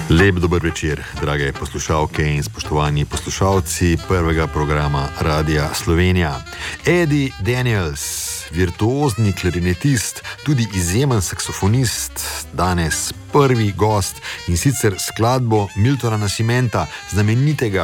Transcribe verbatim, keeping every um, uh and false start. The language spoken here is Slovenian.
Lep dober večer, drage poslušalke in spoštovani poslušalci prvega programa Radia Slovenija. Eddie Daniels, virtuozni klarinetist, tudi izjemen saksofonist, danes prvi gost in sicer skladbo Miltona Nascimenta, znamenitega